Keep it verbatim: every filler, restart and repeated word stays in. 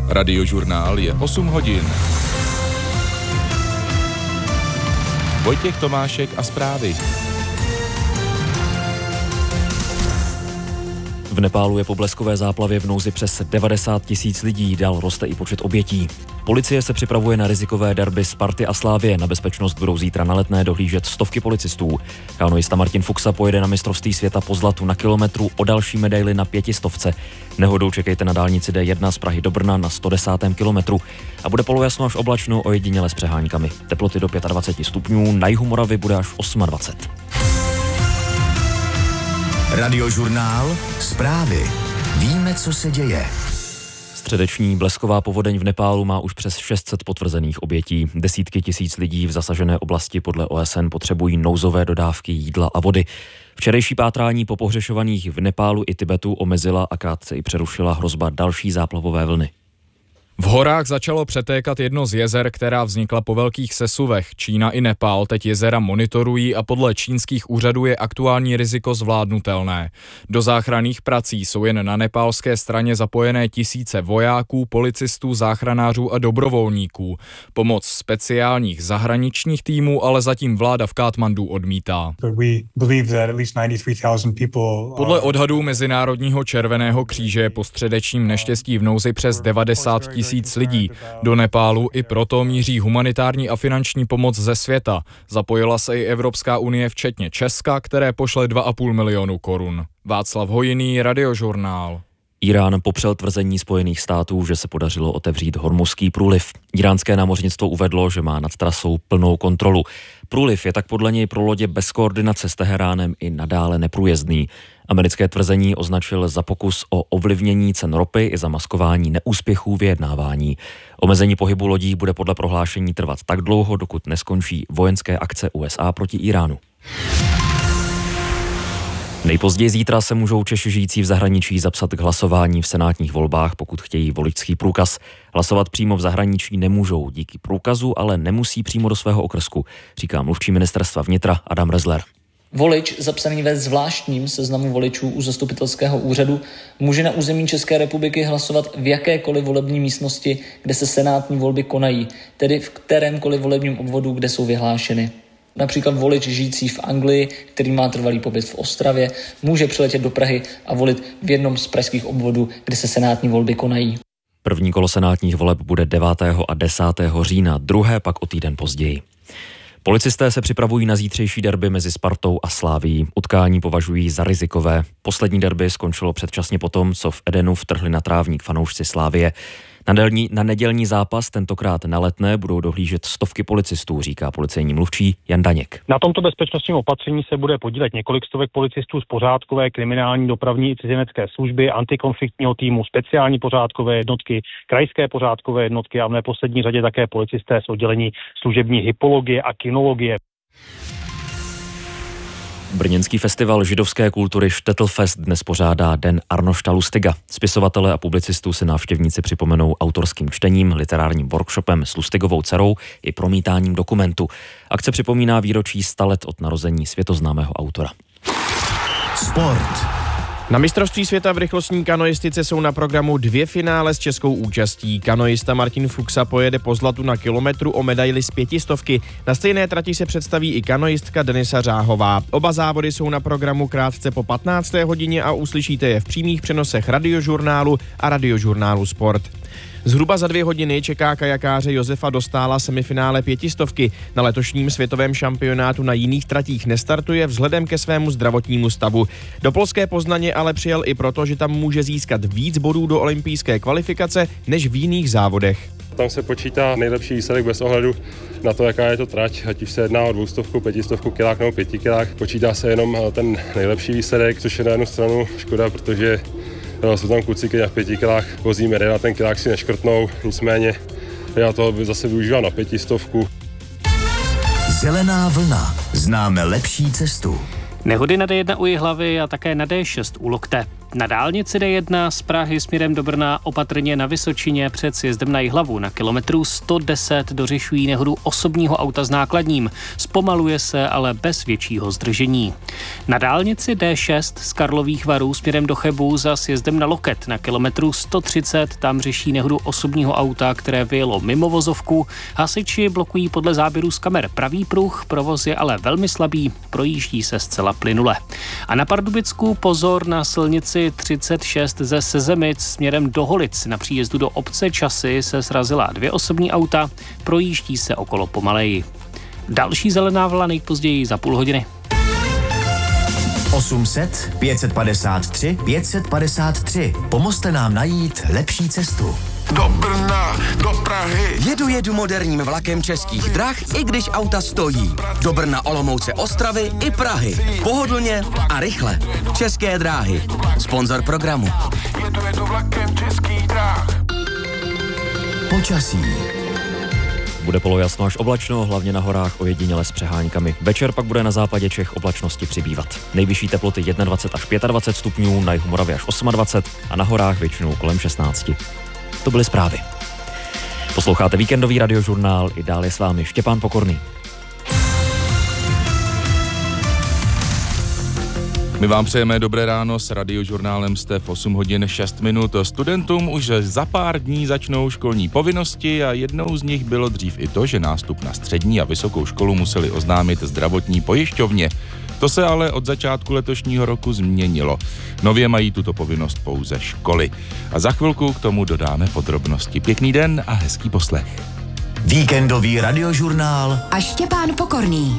Radiožurnál je osm hodin. Vojtěch Tomášek a zprávy. V Nepálu je po bleskové záplavě v nouzi přes devadesát tisíc lidí, dál roste i počet obětí. Policie se připravuje na rizikové derby Sparty a Slavie. Na bezpečnost budou zítra na Letné dohlížet stovky policistů. Kanoista Martin Fuxa pojede na mistrovství světa po zlatu na kilometru, o další medaili na pětistovce. Nehodou čekejte na dálnici D jedna z Prahy do Brna na sto desátém kilometru a bude polojasno až oblačno, ojediněle s přeháňkami. Teploty do dvacet pět stupňů, na jihu Moravy bude až dvacet osm. Radiožurnál, zprávy. Víme, co se děje. Středeční blesková povodeň v Nepálu má už přes šest set potvrzených obětí. Desítky tisíc lidí v zasažené oblasti podle O S N potřebují nouzové dodávky jídla a vody. Včerejší pátrání po pohřešovaných v Nepálu i Tibetu omezila a krátce i přerušila hrozba další záplavové vlny. V horách začalo přetékat jedno z jezer, která vznikla po velkých sesuvech. Čína i Nepál teď jezera monitorují a podle čínských úřadů je aktuální riziko zvládnutelné. Do záchranných prací jsou jen na nepálské straně zapojené tisíce vojáků, policistů, záchranářů a dobrovolníků. Pomoc speciálních zahraničních týmů ale zatím vláda v Katmandu odmítá. Podle odhadů Mezinárodního červeného kříže je po středečním neštěstí v nouzi přes devadesát tisíc lidí. Do Nepálu i proto míří humanitární a finanční pomoc ze světa. Zapojila se i Evropská unie včetně Česka, které pošle dva a půl milionu korun. Václav Hojinný, Radiožurnál. Irán popřel tvrzení Spojených států, že se podařilo otevřít Hormuzský průliv. Iránské námořnictvo uvedlo, že má nad trasou plnou kontrolu. Průliv je tak podle něj pro lodě bez koordinace s Teheránem i nadále neprůjezdný. Americké tvrzení označil za pokus o ovlivnění cen ropy i zamaskování neúspěchů vyjednávání. Omezení pohybu lodí bude podle prohlášení trvat tak dlouho, dokud neskončí vojenské akce U S A proti Iránu. Nejpozději zítra se můžou Češi žijící v zahraničí zapsat k hlasování v senátních volbách, pokud chtějí voličský průkaz. Hlasovat přímo v zahraničí nemůžou díky průkazu, ale nemusí přímo do svého okrsku, říká mluvčí ministerstva vnitra Adam Rezler. Volič zapsaný ve zvláštním seznamu voličů u zastupitelského úřadu může na území České republiky hlasovat v jakékoliv volební místnosti, kde se senátní volby konají, tedy v kterémkoliv volebním obvodu, kde jsou vyhlášeny. Například volič žijící v Anglii, který má trvalý pobyt v Ostravě, může přiletět do Prahy a volit v jednom z pražských obvodů, kde se senátní volby konají. První kolo senátních voleb bude devátého a desátého října, druhé pak o týden později. Policisté se připravují na zítřejší derby mezi Spartou a Slavií. Utkání považují za rizikové. Poslední derby skončilo předčasně potom, co v Edenu vtrhli na trávník fanoušci Slavie. Na, delní, na nedělní zápas, tentokrát na Letné, budou dohlížet stovky policistů, říká policejní mluvčí Jan Daněk. Na tomto bezpečnostním opatření se bude podílet několik stovek policistů z pořádkové, kriminální, dopravní i cizinecké služby, antikonfliktního týmu, speciální pořádkové jednotky, krajské pořádkové jednotky a v neposlední řadě také policisté z oddělení služební hypologie a kinologie. Brněnský festival židovské kultury Štettlfest dnes pořádá Den Arnošta Lustiga. Spisovatele a publicistů si návštěvníci připomenou autorským čtením, literárním workshopem s Lustigovou dcerou i promítáním dokumentu. Akce připomíná výročí sta let od narození světoznámého autora. Sport. Na mistrovství světa v rychlostní kanoistice jsou na programu dvě finále s českou účastí. Kanoista Martin Fuxa pojede po zlatu na kilometru o medaili z pětistovky. Na stejné trati se představí i kanoistka Denisa Řáhová. Oba závody jsou na programu krátce po patnácté hodině a uslyšíte je v přímých přenosech Radiožurnálu a Radiožurnálu Sport. Zhruba za dvě hodiny čeká kajakáře Josefa Dostála semifinále pětistovky. Na letošním světovém šampionátu na jiných tratích nestartuje vzhledem ke svému zdravotnímu stavu. Do polské Poznaně ale přijel i proto, že tam může získat víc bodů do olympijské kvalifikace než v jiných závodech. Tam se počítá nejlepší výsledek bez ohledu na to, jaká je to trať, ať už se jedná o dvoustovku, pětistovku, kilák nebo pětikilák. Počítá se jenom ten nejlepší výsledek, což je na jednu stranu škoda, protože jsou tam kluci, kteří v pěti kilách vozí medaile, ten kilák si neškrtnou, nicméně já to zase využívám na pětistovku. Zelená vlna. Známe lepší cestu. Nehody na D jedna u Jihlavy a také na D šest u Lokte. Na dálnici D jedna z Prahy směrem do Brna opatrně na Vysočině před sjezdem na Jihlavu na kilometru sto deset dořešují nehodu osobního auta s nákladním. Zpomaluje se, ale bez většího zdržení. Na dálnici D šest z Karlových Varů směrem do Chebu za sjezdem na Loket na kilometru sto třicet tam řeší nehodu osobního auta, které vyjelo mimo vozovku. Hasiči blokují podle záběrů z kamer pravý pruh, provoz je ale velmi slabý, projíždí se zcela plynule. A na Pardubicku pozor na silnici třicet šest ze Sezemic směrem do Holic. Na příjezdu do obce Časy se srazila dvě osobní auta, projíždí se okolo pomaleji. Další zelená vlna nejpozději za půl hodiny. osm set, pět set padesát tři, pět set padesát tři. Pomozte nám najít lepší cestu. Do Brna, do Prahy. Jedu, jedu moderním vlakem Českých drah, i když auta stojí. Do Brna, Olomouce, Ostravy i Prahy. Pohodlně a rychle. České dráhy. Sponzor programu. Jedu, jedu vlakem Českých drah. Počasí. Bude polojasno až oblačno, hlavně na horách ojediněle s přeháňkami. Večer pak bude na západě Čech oblačnosti přibývat. Nejvyšší teploty dvacet jedna až dvacet pět stupňů, na jihu Moravy až dvacet osm a na horách většinou kolem šestnáct. To byly zprávy. Posloucháte víkendový radiožurnál, i dál je s vámi Štěpán Pokorný. My vám přejeme dobré ráno, s radiožurnálem jste v osm hodin šest minut. Studentům už za pár dní začnou školní povinnosti a jednou z nich bylo dřív i to, že nástup na střední a vysokou školu museli oznámit zdravotní pojišťovně. To se ale od začátku letošního roku změnilo. Nově mají tuto povinnost pouze školy. A za chvilku k tomu dodáme podrobnosti. Pěkný den a hezký poslech. Víkendový radiožurnál a Štěpán Pokorný.